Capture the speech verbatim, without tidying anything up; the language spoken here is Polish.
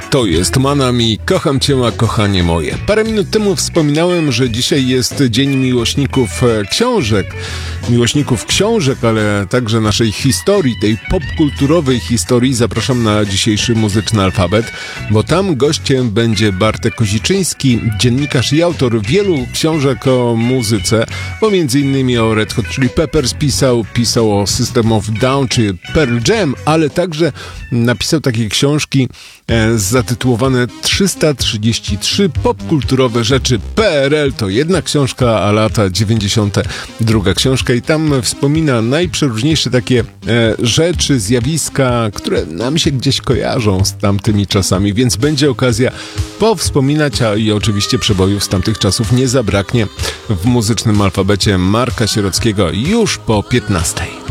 To jest Manami, kocham cię, a kochanie moje. Parę minut temu wspominałem, że dzisiaj jest Dzień Miłośników Książek. Miłośników książek, ale także naszej historii, tej popkulturowej historii. Zapraszam na dzisiejszy Muzyczny Alfabet, bo tam gościem będzie Bartek Koziczyński, dziennikarz i autor wielu książek o muzyce, bo między innymi o Red Hot Chili Peppers pisał, pisał o System of Down czy Pearl Jam, ale także napisał takie książki e, zatytułowane trzysta trzydzieści trzy popkulturowe rzeczy P R L. To jedna książka, a lata dziewięćdziesiąte druga książka i tam wspomina najprzeróżniejsze takie e, rzeczy, zjawiska, które nam się gdzieś kojarzą z tamtymi czasami, więc będzie okazja powspominać, a i oczywiście przebojów z tamtych czasów nie zabraknie w Muzycznym Alfabecie Marka Sierockiego już po piętnastej.